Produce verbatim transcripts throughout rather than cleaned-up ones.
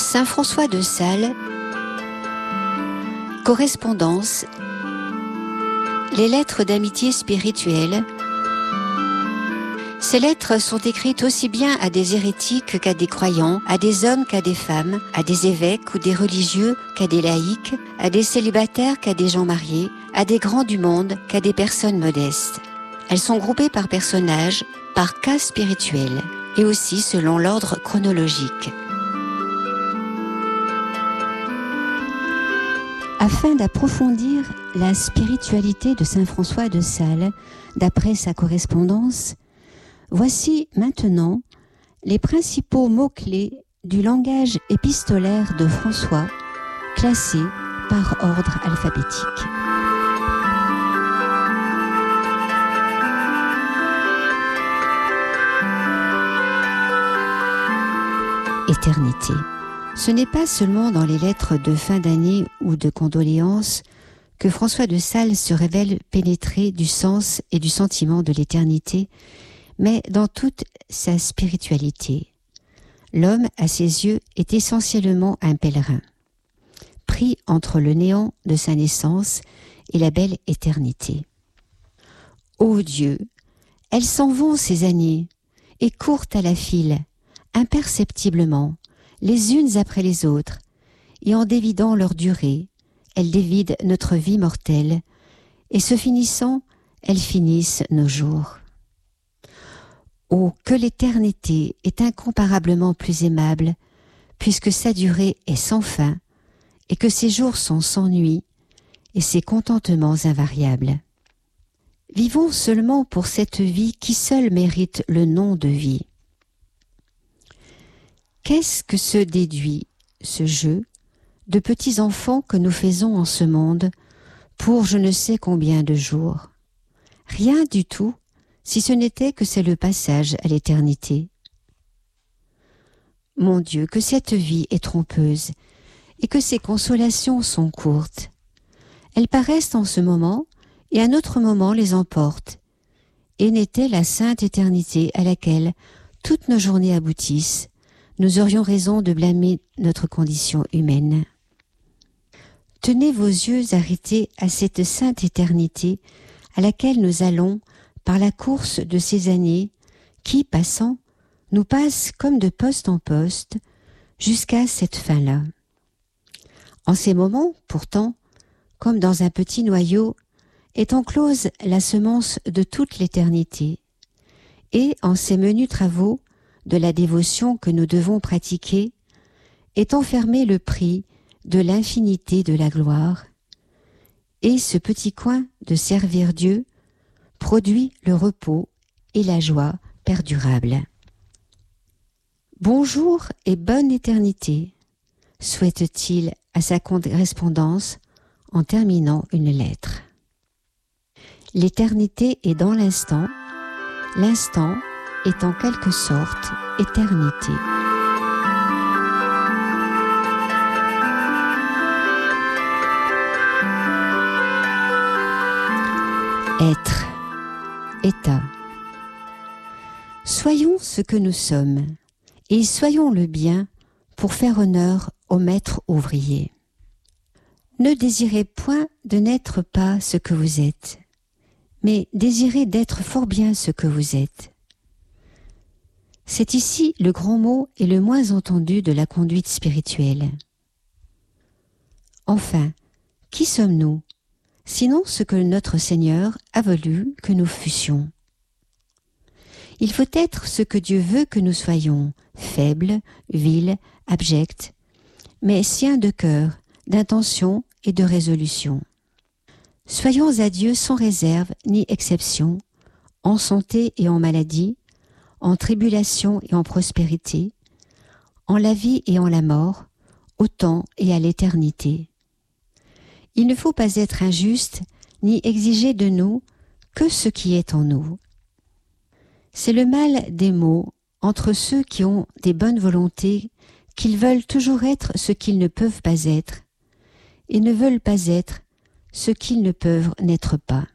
Saint François de Sales, correspondance, les lettres d'amitié spirituelle. Ces lettres sont écrites aussi bien à des hérétiques qu'à des croyants, à des hommes qu'à des femmes, à des évêques ou des religieux qu'à des laïcs, à des célibataires qu'à des gens mariés, à des grands du monde qu'à des personnes modestes. Elles sont groupées par personnages, par cas spirituels, et aussi selon l'ordre chronologique. Afin d'approfondir la spiritualité de Saint François de Sales, d'après sa correspondance, voici maintenant les principaux mots-clés du langage épistolaire de François, classés par ordre alphabétique. Éternité. Ce n'est pas seulement dans les lettres de fin d'année ou de condoléances que François de Sales se révèle pénétré du sens et du sentiment de l'éternité, mais dans toute sa spiritualité. L'homme, à ses yeux, est essentiellement un pèlerin, pris entre le néant de sa naissance et la belle éternité. Ô Dieu, elles s'en vont ces années, et courent à la file, imperceptiblement, les unes après les autres, et en dévidant leur durée, elles dévident notre vie mortelle, et se finissant, elles finissent nos jours. Oh, que l'éternité est incomparablement plus aimable, puisque sa durée est sans fin, et que ses jours sont sans nuit, et ses contentements invariables. Vivons seulement pour cette vie qui seule mérite le nom de vie. Qu'est-ce que se déduit, ce jeu, de petits enfants que nous faisons en ce monde pour je ne sais combien de jours? Rien du tout, si ce n'était que c'est le passage à l'éternité. Mon Dieu, que cette vie est trompeuse et que ses consolations sont courtes. Elles paraissent en ce moment et à un autre moment les emportent. Et n'était la sainte éternité à laquelle toutes nos journées aboutissent, nous aurions raison de blâmer notre condition humaine. Tenez vos yeux arrêtés à cette sainte éternité à laquelle nous allons par la course de ces années qui, passant, nous passent comme de poste en poste jusqu'à cette fin-là. En ces moments, pourtant, comme dans un petit noyau, est enclose la semence de toute l'éternité, et en ces menus travaux de la dévotion que nous devons pratiquer, est enfermé le prix de l'infinité de la gloire, et ce petit coin de servir Dieu produit le repos et la joie perdurable. Bonjour et bonne éternité, souhaite-t-il à sa correspondance en terminant une lettre. L'éternité est dans l'instant, l'instant est en quelque sorte éternité. Être, état. Soyons ce que nous sommes, et soyons le bien pour faire honneur au maître ouvrier. Ne désirez point de n'être pas ce que vous êtes, mais désirez d'être fort bien ce que vous êtes. C'est ici le grand mot et le moins entendu de la conduite spirituelle. Enfin, qui sommes-nous, sinon ce que notre Seigneur a voulu que nous fussions? Il faut être ce que Dieu veut que nous soyons, faibles, vils, abjects, mais siens de cœur, d'intention et de résolution. Soyons à Dieu sans réserve ni exception, en santé et en maladie, en tribulation et en prospérité, en la vie et en la mort, au temps et à l'éternité. Il ne faut pas être injuste, ni exiger de nous que ce qui est en nous. C'est le mal des mots entre ceux qui ont des bonnes volontés, qu'ils veulent toujours être ce qu'ils ne peuvent pas être, et ne veulent pas être ce qu'ils ne peuvent n'être pas.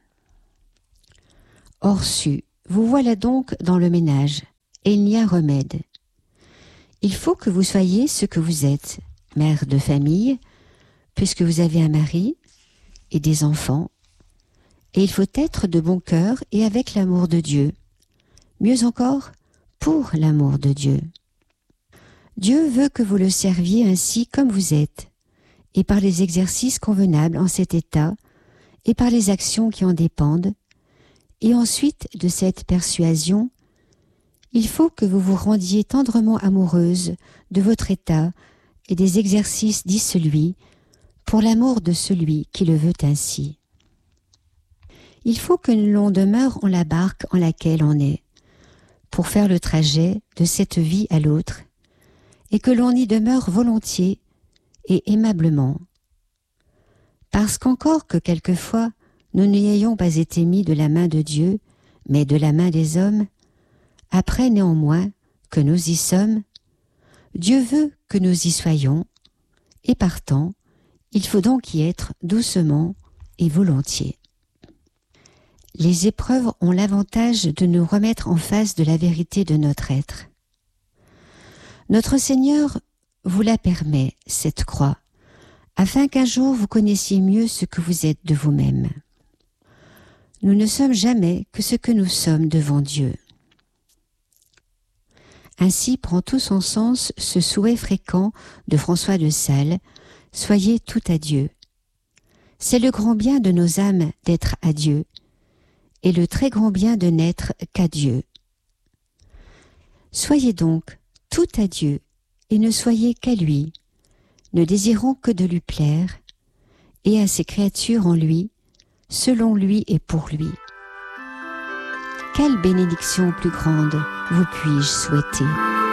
Orsu, vous voilà donc dans le ménage, et il n'y a remède. Il faut que vous soyez ce que vous êtes, mère de famille, puisque vous avez un mari et des enfants, et il faut être de bon cœur et avec l'amour de Dieu. Mieux encore, pour l'amour de Dieu. Dieu veut que vous le serviez ainsi comme vous êtes, et par les exercices convenables en cet état, et par les actions qui en dépendent, et ensuite de cette persuasion, il faut que vous vous rendiez tendrement amoureuse de votre état et des exercices dissolus pour l'amour de celui qui le veut ainsi. Il faut que l'on demeure en la barque en laquelle on est, pour faire le trajet de cette vie à l'autre, et que l'on y demeure volontiers et aimablement. Parce qu'encore que quelquefois nous n'y ayons pas été mis de la main de Dieu, mais de la main des hommes, après néanmoins que nous y sommes, Dieu veut que nous y soyons, et partant, il faut donc y être doucement et volontiers. Les épreuves ont l'avantage de nous remettre en face de la vérité de notre être. Notre Seigneur vous la permet, cette croix, afin qu'un jour vous connaissiez mieux ce que vous êtes de vous-même. Nous ne sommes jamais que ce que nous sommes devant Dieu. Ainsi prend tout son sens ce souhait fréquent de François de Sales, « Soyez tout à Dieu ». C'est le grand bien de nos âmes d'être à Dieu, et le très grand bien de n'être qu'à Dieu. Soyez donc tout à Dieu, et ne soyez qu'à lui, ne désirant que de lui plaire, et à ses créatures en lui, selon lui et pour lui. Quelle bénédiction plus grande vous puis-je souhaiter?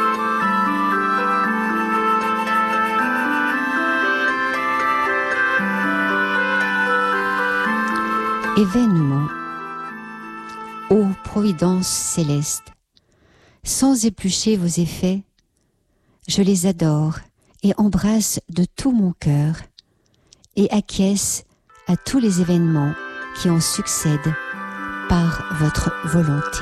Événement. Ô Providence céleste, sans éplucher vos effets, je les adore et embrasse de tout mon cœur et acquiesce à tous les événements qui en succèdent par votre volonté.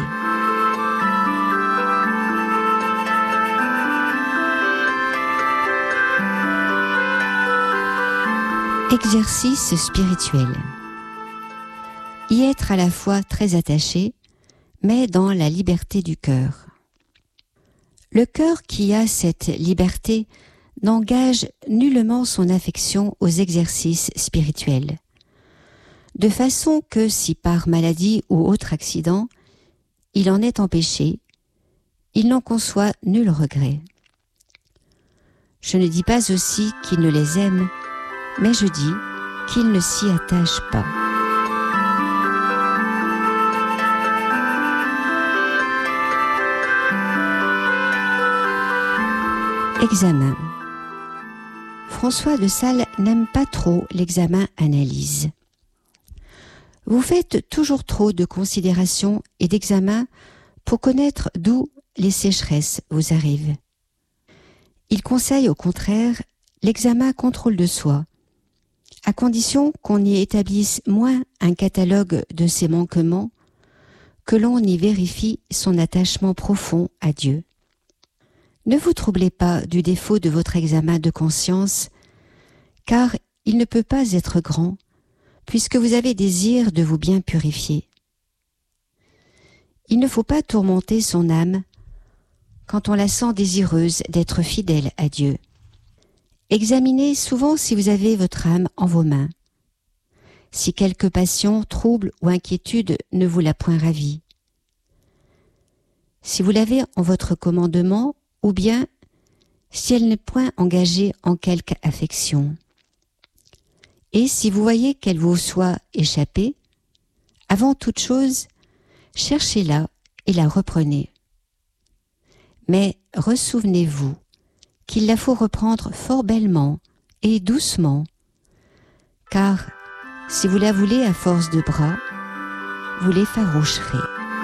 Exercice spirituel. Y être à la fois très attaché, mais dans la liberté du cœur. Le cœur qui a cette liberté n'engage nullement son affection aux exercices spirituels, de façon que si par maladie ou autre accident, il en est empêché, il n'en conçoit nul regret. Je ne dis pas aussi qu'il ne les aime, mais je dis qu'il ne s'y attache pas. Examen. François de Sales n'aime pas trop l'examen-analyse. Vous faites toujours trop de considérations et d'examens pour connaître d'où les sécheresses vous arrivent. Il conseille au contraire l'examen-contrôle de soi, à condition qu'on y établisse moins un catalogue de ses manquements que l'on y vérifie son attachement profond à Dieu. Ne vous troublez pas du défaut de votre examen de conscience, car il ne peut pas être grand, puisque vous avez désir de vous bien purifier. Il ne faut pas tourmenter son âme quand on la sent désireuse d'être fidèle à Dieu. Examinez souvent si vous avez votre âme en vos mains, si quelque passion, trouble ou inquiétude ne vous l'a point ravie. Si vous l'avez en votre commandement, ou bien si elle n'est point engagée en quelque affection. Et si vous voyez qu'elle vous soit échappée, avant toute chose, cherchez-la et la reprenez. Mais ressouvenez-vous qu'il la faut reprendre fort bellement et doucement, car si vous la voulez à force de bras, vous l'effaroucherez.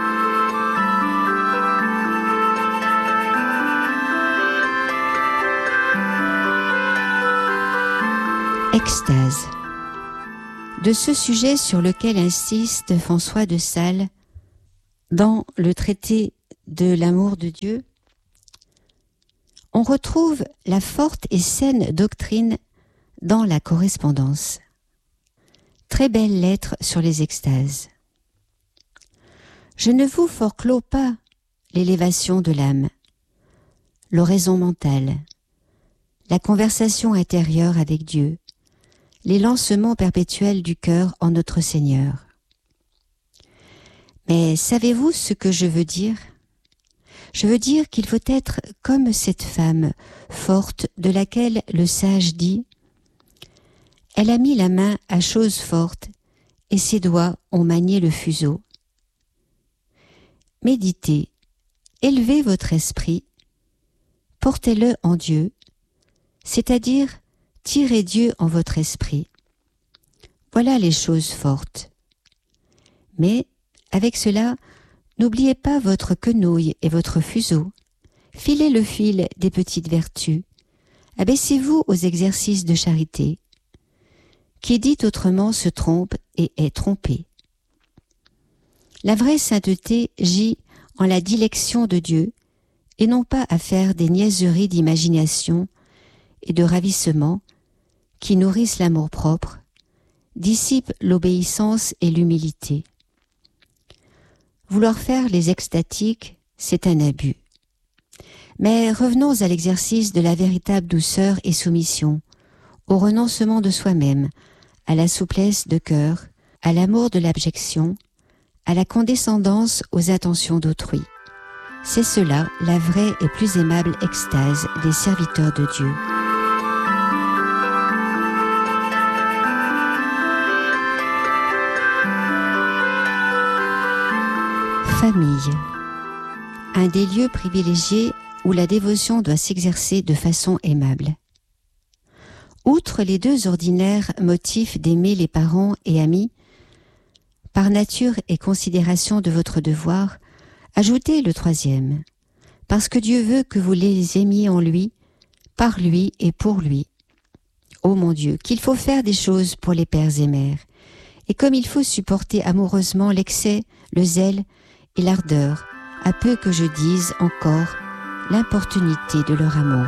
Extase. De ce sujet sur lequel insiste François de Sales dans le traité de l'amour de Dieu, on retrouve la forte et saine doctrine dans la correspondance. Très belle lettre sur les extases. Je ne vous forclos pas l'élévation de l'âme, l'oraison mentale, la conversation intérieure avec Dieu, les lancements perpétuels du cœur en notre Seigneur. Mais savez-vous ce que je veux dire ? Je veux dire qu'il faut être comme cette femme forte de laquelle le sage dit « Elle a mis la main à chose forte et ses doigts ont manié le fuseau. » Méditez, élevez votre esprit, portez-le en Dieu, c'est-à-dire tirez Dieu en votre esprit. Voilà les choses fortes. Mais, avec cela, n'oubliez pas votre quenouille et votre fuseau. Filez le fil des petites vertus. Abaissez-vous aux exercices de charité. Qui dit autrement se trompe et est trompé. La vraie sainteté gît en la dilection de Dieu et non pas à faire des niaiseries d'imagination et de ravissement qui nourrissent l'amour-propre, dissipent l'obéissance et l'humilité. Vouloir faire les extatiques, c'est un abus. Mais revenons à l'exercice de la véritable douceur et soumission, au renoncement de soi-même, à la souplesse de cœur, à l'amour de l'abjection, à la condescendance aux intentions d'autrui. C'est cela la vraie et plus aimable extase des serviteurs de Dieu. Famille. Un des lieux privilégiés où la dévotion doit s'exercer de façon aimable. Outre les deux ordinaires motifs d'aimer les parents et amis, par nature et considération de votre devoir, ajoutez le troisième, parce que Dieu veut que vous les aimiez en lui, par lui et pour lui. Ô mon Dieu, qu'il faut faire des choses pour les pères et mères, et comme il faut supporter amoureusement l'excès, le zèle et l'ardeur, à peu que je dise encore l'importunité de leur amour.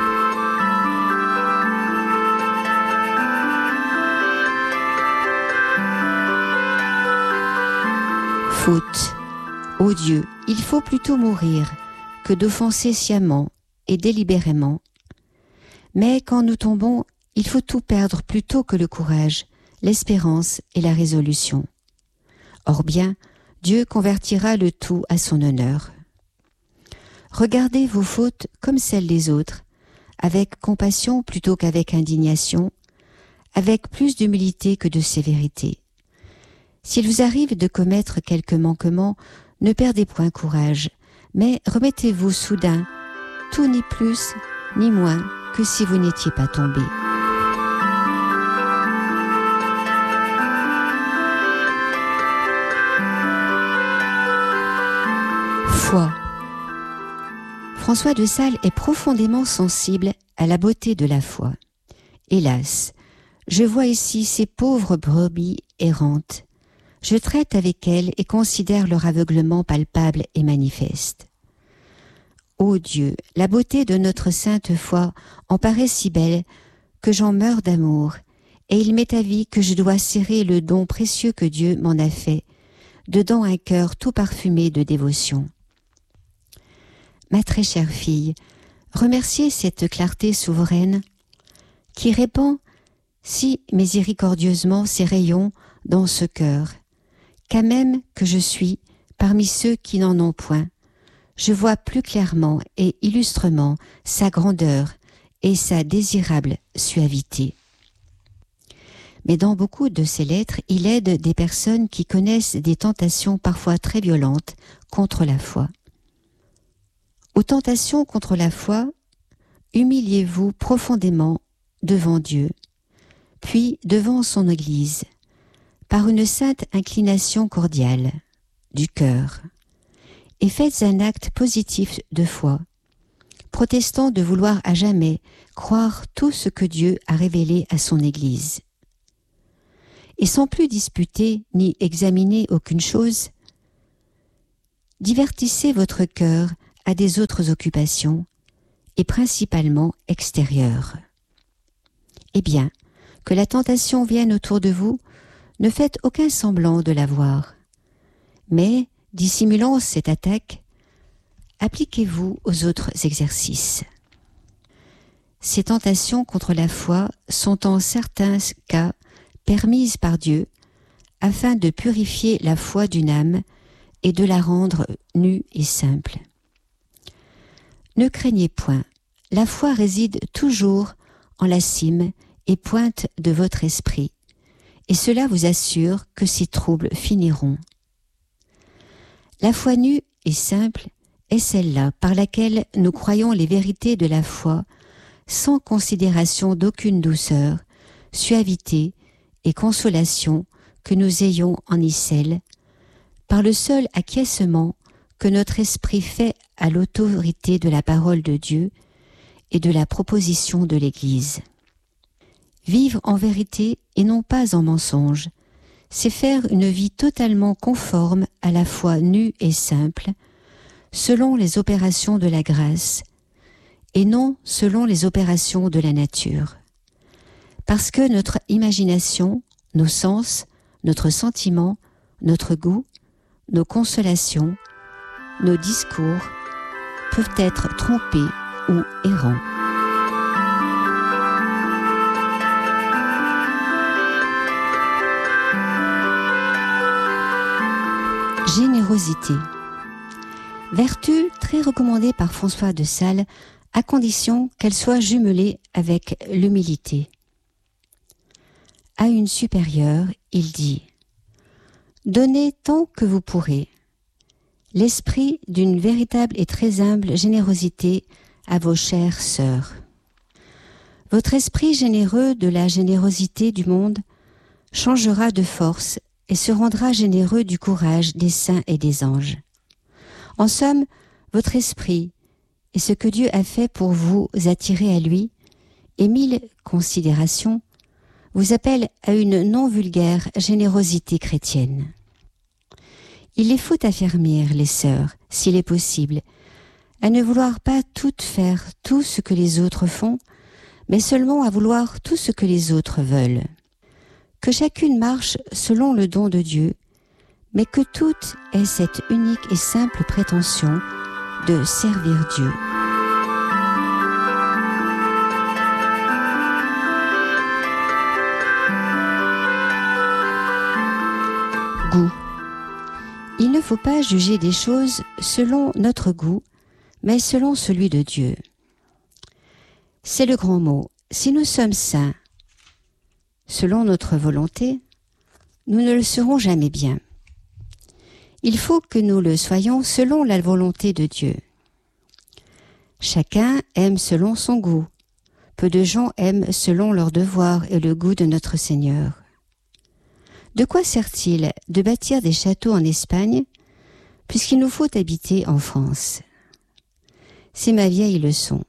Faute. Ô Dieu, il faut plutôt mourir que d'offenser sciemment et délibérément. Mais quand nous tombons, il faut tout perdre plutôt que le courage, l'espérance et la résolution. Or bien, Dieu convertira le tout à son honneur. Regardez vos fautes comme celles des autres, avec compassion plutôt qu'avec indignation, avec plus d'humilité que de sévérité. S'il vous arrive de commettre quelque manquement, ne perdez point courage, mais remettez-vous soudain, tout ni plus ni moins que si vous n'étiez pas tombé. Foi. François de Sales est profondément sensible à la beauté de la foi. Hélas, je vois ici ces pauvres brebis errantes. Je traite avec elles et considère leur aveuglement palpable et manifeste. Ô Dieu, la beauté de notre sainte foi en paraît si belle que j'en meurs d'amour, et il m'est avis que je dois serrer le don précieux que Dieu m'en a fait, dedans un cœur tout parfumé de dévotion. Ma très chère fille, remerciez cette clarté souveraine qui répand si miséricordieusement ses rayons dans ce cœur, qu'à même que je suis parmi ceux qui n'en ont point, je vois plus clairement et illustrement sa grandeur et sa désirable suavité. Mais dans beaucoup de ses lettres, il aide des personnes qui connaissent des tentations parfois très violentes contre la foi. Aux tentations contre la foi, humiliez-vous profondément devant Dieu, puis devant son Église, par une sainte inclination cordiale du cœur, et faites un acte positif de foi, protestant de vouloir à jamais croire tout ce que Dieu a révélé à son Église. Et sans plus disputer ni examiner aucune chose, divertissez votre cœur à des autres occupations et principalement extérieure. Eh bien, que la tentation vienne autour de vous, ne faites aucun semblant de la voir. Mais, dissimulant cette attaque, appliquez-vous aux autres exercices. Ces tentations contre la foi sont en certains cas permises par Dieu afin de purifier la foi d'une âme et de la rendre nue et simple. Ne craignez point, la foi réside toujours en la cime et pointe de votre esprit, et cela vous assure que ces troubles finiront. La foi nue et simple est celle-là par laquelle nous croyons les vérités de la foi sans considération d'aucune douceur, suavité et consolation que nous ayons en icelle, par le seul acquiescement que notre esprit fait à l'autorité de la parole de Dieu et de la proposition de l'Église. Vivre en vérité et non pas en mensonge, c'est faire une vie totalement conforme à la foi nue et simple, selon les opérations de la grâce, et non selon les opérations de la nature. Parce que notre imagination, nos sens, notre sentiment, notre goût, nos consolations, nos discours peuvent être trompés ou errants. Générosité. Vertu très recommandée par François de Sales, à condition qu'elle soit jumelée avec l'humilité. À une supérieure, il dit « Donnez tant que vous pourrez, l'esprit d'une véritable et très humble générosité à vos chères sœurs. Votre esprit généreux de la générosité du monde changera de force et se rendra généreux du courage des saints et des anges. En somme, votre esprit et ce que Dieu a fait pour vous attirer à lui, et mille considérations, vous appellent à une non vulgaire générosité chrétienne. Il les faut affermir, les sœurs, s'il est possible, à ne vouloir pas toutes faire tout ce que les autres font, mais seulement à vouloir tout ce que les autres veulent. Que chacune marche selon le don de Dieu, mais que toutes aient cette unique et simple prétention de servir Dieu. Goût. Il ne faut pas juger des choses selon notre goût, mais selon celui de Dieu. C'est le grand mot. Si nous sommes saints, selon notre volonté, nous ne le serons jamais bien. Il faut que nous le soyons selon la volonté de Dieu. Chacun aime selon son goût. Peu de gens aiment selon leur devoir et le goût de notre Seigneur. De quoi sert-il de bâtir des châteaux en Espagne, puisqu'il nous faut habiter en France? C'est ma vieille leçon.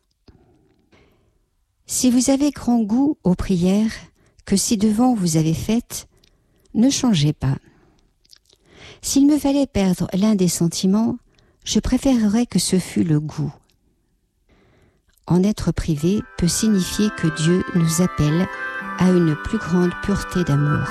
Si vous avez grand goût aux prières que ci-devant vous avez faites, ne changez pas. S'il me fallait perdre l'un des sentiments, je préférerais que ce fût le goût. En être privé peut signifier que Dieu nous appelle à une plus grande pureté d'amour.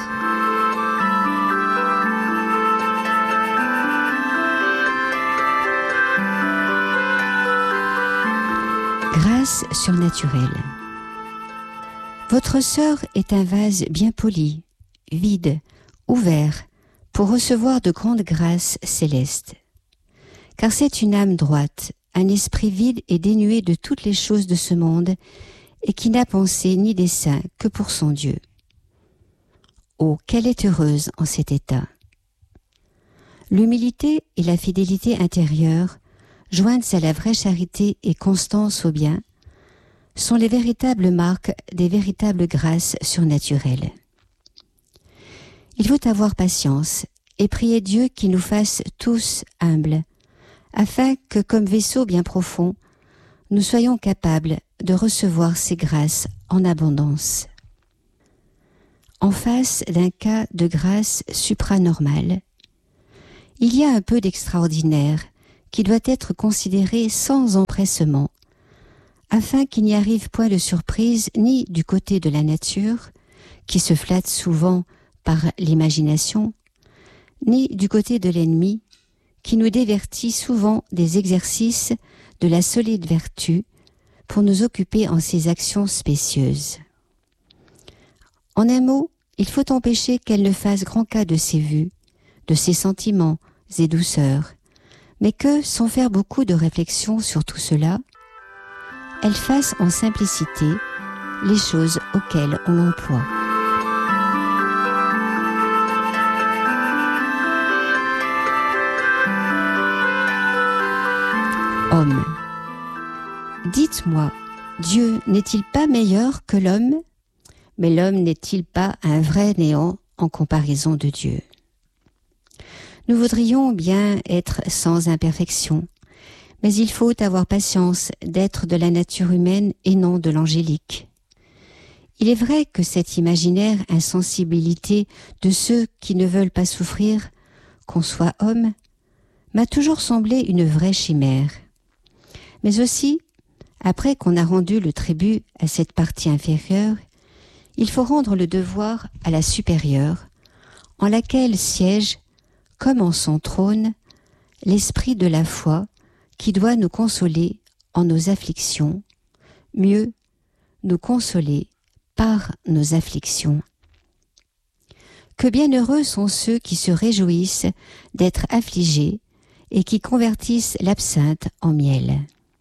Grâce surnaturelle. Votre sœur est un vase bien poli, vide, ouvert, pour recevoir de grandes grâces célestes. Car c'est une âme droite, un esprit vide et dénué de toutes les choses de ce monde, et qui n'a pensé ni dessein que pour son Dieu. Oh, qu'elle est heureuse en cet état! L'humilité et la fidélité intérieure, jointes à la vraie charité et constance au bien, sont les véritables marques des véritables grâces surnaturelles. Il faut avoir patience et prier Dieu qu'il nous fasse tous humbles, afin que, comme vaisseau bien profond, nous soyons capables de recevoir ces grâces en abondance. En face d'un cas de grâce supranormale, il y a un peu d'extraordinaire qui doit être considéré sans empressement, afin qu'il n'y arrive point de surprise ni du côté de la nature, qui se flatte souvent par l'imagination, ni du côté de l'ennemi, qui nous divertit souvent des exercices de la solide vertu pour nous occuper en ses actions spécieuses. En un mot, il faut empêcher qu'elle ne fasse grand cas de ses vues, de ses sentiments et douceurs, mais que, sans faire beaucoup de réflexion sur tout cela, elle fasse en simplicité les choses auxquelles on l'emploie. Homme. Dites-moi, Dieu n'est-il pas meilleur que l'homme ? Mais l'homme n'est-il pas un vrai néant en comparaison de Dieu ? Nous voudrions bien être sans imperfection, mais il faut avoir patience d'être de la nature humaine et non de l'angélique. Il est vrai que cette imaginaire insensibilité de ceux qui ne veulent pas souffrir, qu'on soit homme, m'a toujours semblé une vraie chimère. Mais aussi, après qu'on a rendu le tribut à cette partie inférieure, il faut rendre le devoir à la supérieure, en laquelle siège, comme en son trône, l'esprit de la foi qui doit nous consoler en nos afflictions, mieux, nous consoler par nos afflictions. Que bienheureux sont ceux qui se réjouissent d'être affligés et qui convertissent l'absinthe en miel.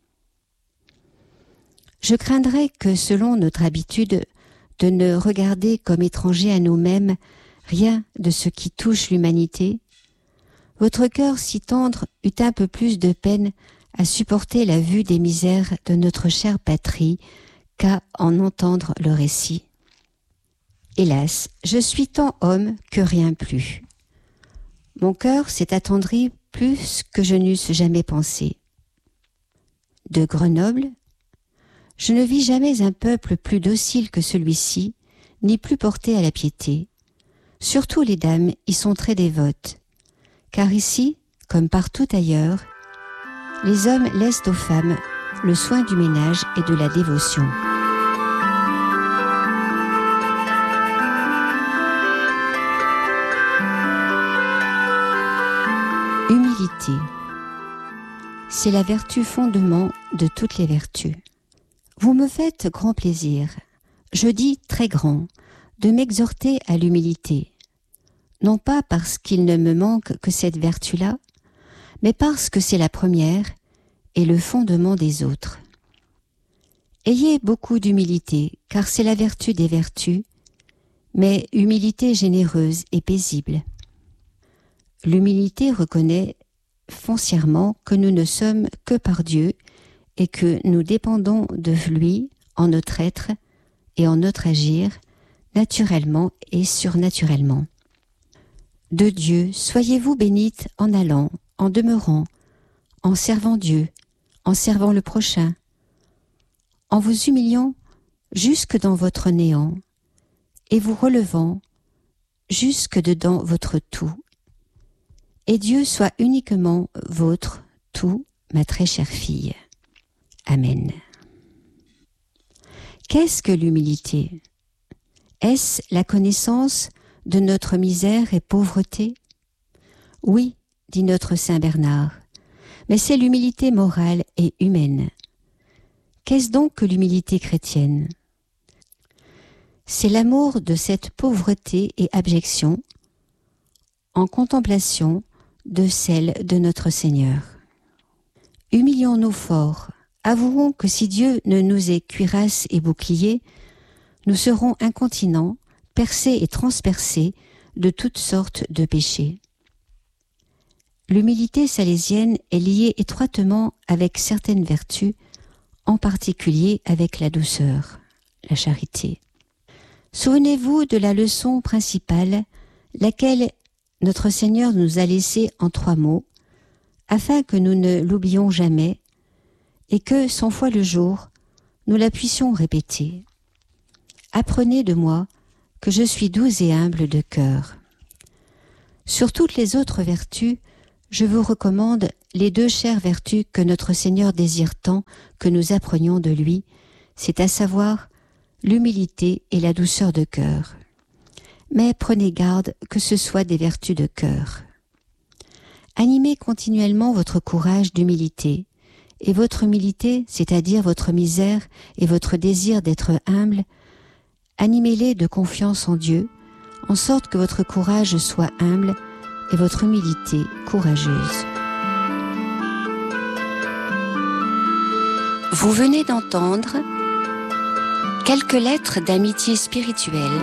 Je craindrais que, selon notre habitude de ne regarder comme étranger à nous-mêmes rien de ce qui touche l'humanité, votre cœur si tendre eut un peu plus de peine à supporter la vue des misères de notre chère patrie qu'à en entendre le récit. Hélas, je suis tant homme que rien plus. Mon cœur s'est attendri plus que je n'eusse jamais pensé. De Grenoble, je ne vis jamais un peuple plus docile que celui-ci, ni plus porté à la piété. Surtout les dames y sont très dévotes, car ici, comme partout ailleurs, les hommes laissent aux femmes le soin du ménage et de la dévotion. Humilité. C'est la vertu fondement de toutes les vertus. Vous me faites grand plaisir, je dis très grand, de m'exhorter à l'humilité, non pas parce qu'il ne me manque que cette vertu-là, mais parce que c'est la première et le fondement des autres. Ayez beaucoup d'humilité, car c'est la vertu des vertus, mais humilité généreuse et paisible. L'humilité reconnaît foncièrement que nous ne sommes que par Dieu et que nous dépendons de lui en notre être et en notre agir, naturellement et surnaturellement. De Dieu, soyez-vous bénite en allant, en demeurant, en servant Dieu, en servant le prochain, en vous humiliant jusque dans votre néant, et vous relevant jusque dedans votre tout. Et Dieu soit uniquement votre tout, ma très chère fille. Amen. Qu'est-ce que l'humilité ? Est-ce la connaissance de notre misère et pauvreté ? Oui, dit notre Saint Bernard, mais c'est l'humilité morale et humaine. Qu'est-ce donc que l'humilité chrétienne ? C'est l'amour de cette pauvreté et abjection en contemplation de celle de notre Seigneur. Humilions-nous fort, avouons que si Dieu ne nous est cuirasse et bouclier, nous serons incontinents, percés et transpercés de toutes sortes de péchés. L'humilité salésienne est liée étroitement avec certaines vertus, en particulier avec la douceur, la charité. Souvenez-vous de la leçon principale, laquelle notre Seigneur nous a laissée en trois mots, afin que nous ne l'oublions jamais et que, cent fois le jour, nous la puissions répéter. Apprenez de moi que je suis doux et humble de cœur. Sur toutes les autres vertus, je vous recommande les deux chères vertus que notre Seigneur désire tant que nous apprenions de lui, c'est à savoir l'humilité et la douceur de cœur. Mais prenez garde que ce soit des vertus de cœur. Animez continuellement votre courage d'humilité, et votre humilité, c'est-à-dire votre misère et votre désir d'être humble, animez-les de confiance en Dieu, en sorte que votre courage soit humble et votre humilité courageuse. Vous venez d'entendre quelques lettres d'amitié spirituelle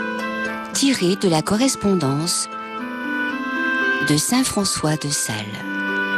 tirées de la correspondance de saint François de Sales.